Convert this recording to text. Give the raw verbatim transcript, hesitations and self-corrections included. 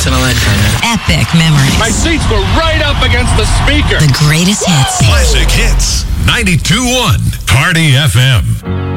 once in a lifetime, man. Epic memories. My seats were right up against the speaker. The greatest hits. Classic Hits. ninety-two point one Party F M.